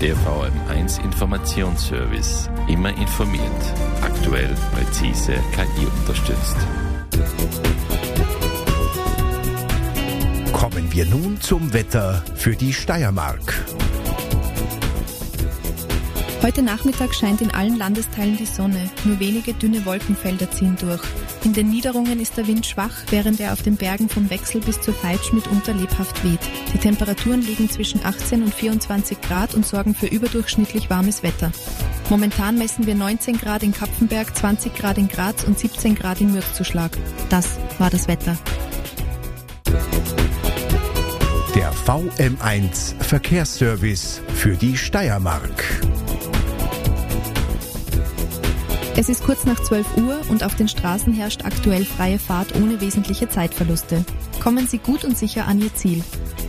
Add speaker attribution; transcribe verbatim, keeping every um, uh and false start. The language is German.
Speaker 1: Der V M eins Informationsservice. Immer informiert. Aktuell, präzise, K I unterstützt.
Speaker 2: Kommen wir nun zum Wetter für die Steiermark.
Speaker 3: Heute Nachmittag scheint in allen Landesteilen die Sonne, nur wenige dünne Wolkenfelder ziehen durch. In den Niederungen ist der Wind schwach, während er auf den Bergen vom Wechsel bis zur Veitsch mitunter lebhaft weht. Die Temperaturen liegen zwischen achtzehn und vierundzwanzig Grad und sorgen für überdurchschnittlich warmes Wetter. Momentan messen wir neunzehn Grad in Kapfenberg, zwanzig Grad in Graz und siebzehn Grad in Mürgzuschlag. Das war das Wetter.
Speaker 2: Der V M eins Verkehrsservice für die Steiermark.
Speaker 3: Es ist kurz nach zwölf Uhr und auf den Straßen herrscht aktuell freie Fahrt ohne wesentliche Zeitverluste. Kommen Sie gut und sicher an Ihr Ziel.